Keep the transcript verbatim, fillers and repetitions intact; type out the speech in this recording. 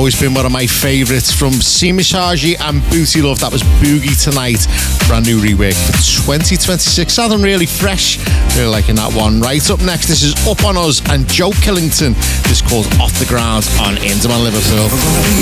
always been one of my favourites from Seema Shaji and Booty Love. That was Boogie Tonight, brand new rework for twenty twenty-six. Sounding really fresh, really liking that one. Right up next, this is Up On Us and Joe Killington. This is called Off The Ground on Indaman Liverpool.